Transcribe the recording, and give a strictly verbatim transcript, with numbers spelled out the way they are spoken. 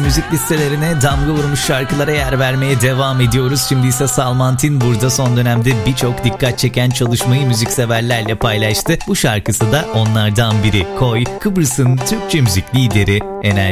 müzik listelerine damga vurmuş şarkılara yer vermeye devam ediyoruz. Şimdi ise Salmantin burada son dönemde birçok dikkat çeken çalışmayı müzikseverlerle paylaştı. Bu şarkısı da onlardan biri. Koy, Kıbrıs'ın Türkçe müzik lideri, enerji